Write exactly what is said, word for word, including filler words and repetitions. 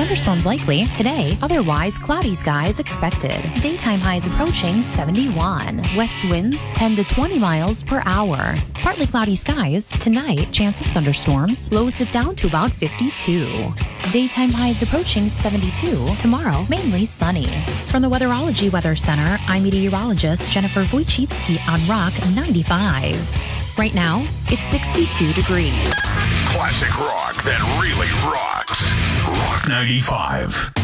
thunderstorms likely. Today, otherwise cloudy skies expected. Daytime highs approaching seventy-one. West winds ten to twenty miles per hour. Partly cloudy skies. Tonight, chance of thunderstorms. Lows dip down to about fifty-two. Daytime highs approaching seventy-two. Tomorrow, mainly sunny. From the Weatherology Weather Center, I'm meteorologist Jennifer Wojcicki on Rock ninety-five. Right now, it's sixty-two degrees. Classic rock that really rocks. Rock ninety-five.